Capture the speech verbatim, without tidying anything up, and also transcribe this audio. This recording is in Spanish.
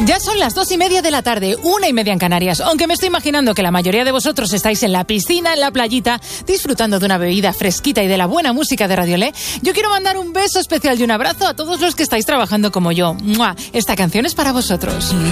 Ya son las dos y media de la tarde, una y media en Canarias. Aunque me estoy imaginando que la mayoría de vosotros estáis en la piscina, en la playita, disfrutando de una bebida fresquita y de la buena música de Radiolé, yo quiero mandar un beso especial y un abrazo a todos los que estáis trabajando como yo. ¡Mua! Esta canción es para vosotros.